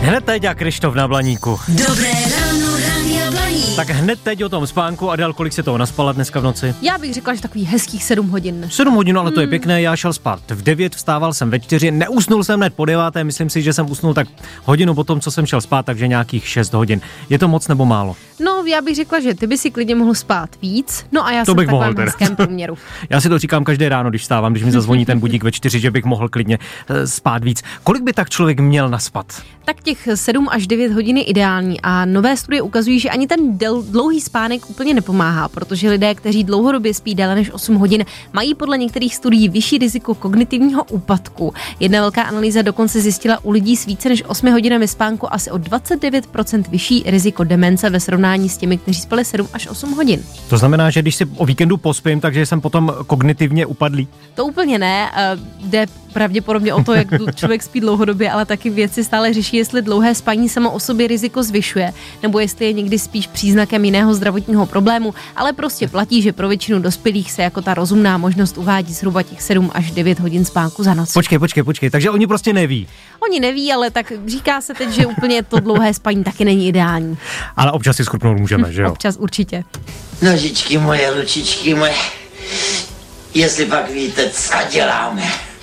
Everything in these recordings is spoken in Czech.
Hned teď a Krištof na Blaníku. Dobré ráno, Rádia Blaník. Tak hned teď o tom spánku. Adel, kolik se toho naspala dneska v noci? Já bych řekla, že takových hezkých 7 hodin. 7 hodin, ale to je pěkné, já šel spát v 9, vstával jsem ve 4, neusnul jsem hned po 9, myslím si, že jsem usnul tak hodinu po tom, co jsem šel spát, takže nějakých 6 hodin. Je to moc nebo málo? No, já bych řekla, že ty by si klidně mohl spát víc, no a já To jsem v bych mohl takovém teda. hezkém průměru. Já si to říkám každé ráno, když vstávám, když mi zazvoní ten budík ve 4, že bych mohl klidně spát víc. Kolik by tak člověk měl naspat? Tak těch 7 až 9 hodin je ideální a nové studie ukazují, že ani ten dlouhý spánek úplně nepomáhá, protože lidé, kteří dlouhodobě spí déle než 8 hodin, mají podle některých studií vyšší riziko kognitivního úpadku. Jedna velká analýza dokonce zjistila u lidí s více než 8 hodinami spánku asi o 29% vyšší riziko demence ve srovnání s těmi, kteří spali 7 až 8 hodin. To znamená, že když si o víkendu pospím, takže jsem potom kognitivně upadlý. To úplně ne, jde pravděpodobně o to, jak člověk spí dlouhodobě, ale taky vědci stále řeší, jestli dlouhé spaní samo o sobě riziko zvyšuje, nebo jestli je někdy spíš příznakem jiného zdravotního problému, ale prostě platí, že pro většinu dospělých se jako ta rozumná možnost uvádí zhruba těch 7 až 9 hodin spánku za noc. Počkej, takže oni prostě neví. Oni neví, ale tak říká se teď, že úplně to dlouhé spaní taky není ideální. Ale občas si schrupnout můžeme, že jo? Občas určitě. Nožičky moje, ručičky moje, jestli pak víte, co děláme.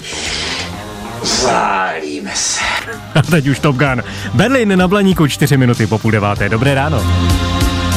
Válíme se. A teď už Top Gun. Berlin na Blaníku, 4 minuty po 8:30. Dobré ráno.